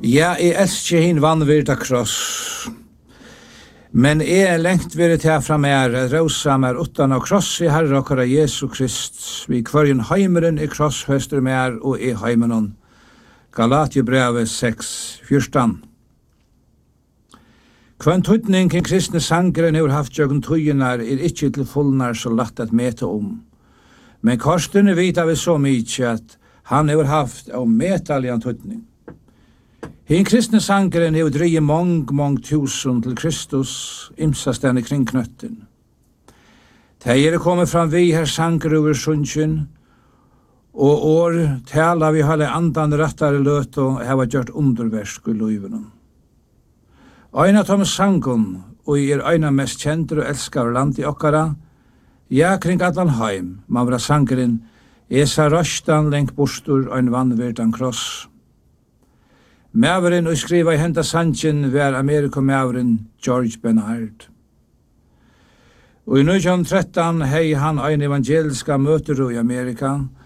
Ja, jeg elsker hin vannvirda kross. Men jeg lengt vil til fra meg rosa mer utan av kross i Herre okkara Jesu Krist. Vi kvarjen heimeren i krossfester mer og i heimenon. Galatierbrevet 6:14. Kvann tøytning kring kristne sangeren har haft jøgn tøyenar ikkje til fullnar så latt at meta Men Karsten vita vi så mykje at han har haft av metaljan tøytning. Hin kristne sangeren har dreie mång tusen til Kristus, imsastenne kring knøtten. Teir kommer fram vi her sanger over sunnsyn, og år tala vi halde andan rattare løt og hava gjort underversk i løyvenen. Øyna tom sangon, og øyna mest kjenter og elskar land i okkara, ja kring allan heim, man var sangeren, esa røstan lengt bostur og en vannverdan kross. Mæveren og skriva i henda sanchen var Amerikamæveren George Bernard. Og i 1913 hei han ein evangeliska møter i Amerika,